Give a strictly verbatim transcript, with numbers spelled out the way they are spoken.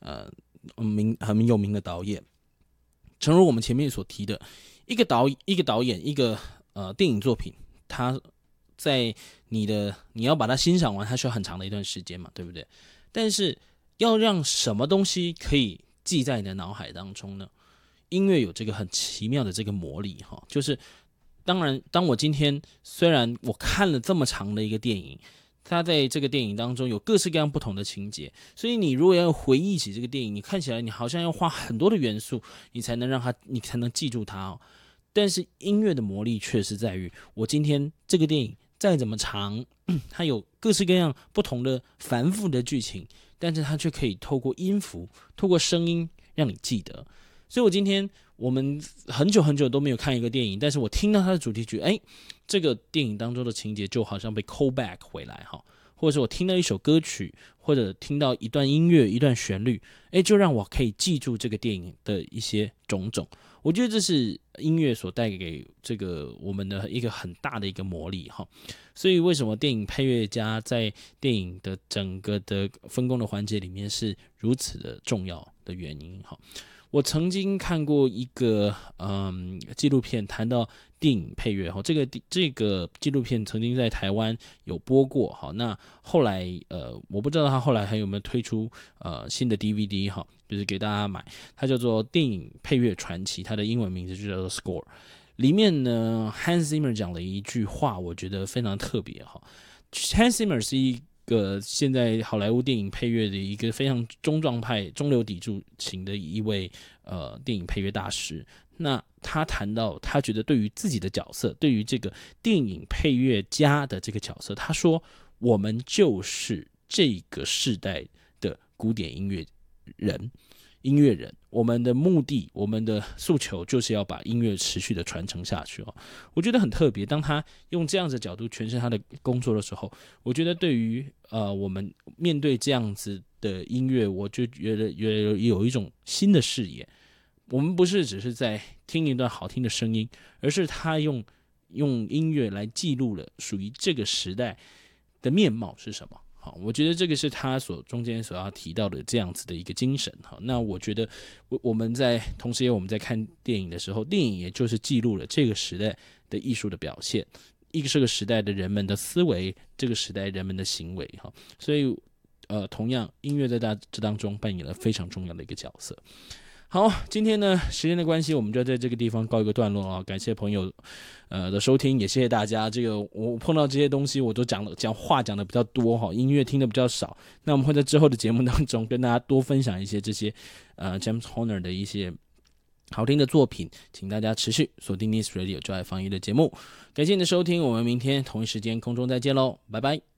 呃名很有名的导演。诚如我们前面所提的，一个导一个导演一个呃电影作品，它在你的你要把它欣赏完，它需要很长的一段时间嘛，对不对？但是要让什么东西可以记在你的脑海当中呢？音乐有这个很奇妙的这个魔力哈，就是当然，当我今天虽然我看了这么长的一个电影，它在这个电影当中有各式各样不同的情节，所以你如果要回忆起这个电影，你看起来你好像要花很多的元素，你才能让它，你才能记住它哦。但是音乐的魔力却是在于，我今天这个电影再怎么长，它有各式各样不同的繁复的剧情，但是它却可以透过音符，透过声音让你记得。所以我今天我们很久很久都没有看一个电影，但是我听到它的主题曲，哎，这个电影当中的情节就好像被 call back 回来哈，或者是我听到一首歌曲，或者听到一段音乐、一段旋律，哎，就让我可以记住这个电影的一些种种。我觉得这是音乐所带给这个我们的一个很大的一个魔力哈。所以为什么电影配乐家在电影的整个的分工的环节里面是如此的重要的原因哈。我曾经看过一个嗯纪录片，谈到电影配乐哈，这个这个纪录片曾经在台湾有播过哈。那后来呃，我不知道他后来还有没有推出呃新的 D V D 哈，就是给大家买。它叫做《电影配乐传奇》，它的英文名字就叫做 Score。里面呢 ，Hans Zimmer 讲了一句话，我觉得非常特别哈。Hans Zimmer 是一个现在好莱坞电影配乐的一个非常中壮派、中流砥柱型的一位呃电影配乐大师。那他谈到，他觉得对于自己的角色，对于这个电影配乐家的这个角色，他说：“我们就是这个世代的古典音乐人。”音乐人，我们的目的，我们的诉求就是要把音乐持续的传承下去哦。我觉得很特别，当他用这样子的角度诠释他的工作的时候，我觉得对于呃我们面对这样子的音乐，我就觉得有有一种新的视野。我们不是只是在听一段好听的声音，而是他用用音乐来记录了属于这个时代的面貌是什么。好，我觉得这个是他所中间所要提到的这样子的一个精神。好，那我觉得我我们在同时也我们在看电影的时候，电影也就是记录了这个时代的艺术的表现，一个这个时代的人们的思维，这个时代人们的行为。哈，所以呃，同样音乐在大这当中扮演了非常重要的一个角色。好，今天呢时间的关系，我们就在这个地方告一个段落啊！感谢朋友呃的收听，也谢谢大家。这个我碰到这些东西，我都讲了讲话讲的比较多哈，音乐听的比较少。那我们会在之后的节目当中跟大家多分享一些这些呃 James Horner 的一些好听的作品，请大家持续锁定 Nice Radio 就爱放音的节目。感谢你的收听，我们明天同一时间空中再见喽，拜拜。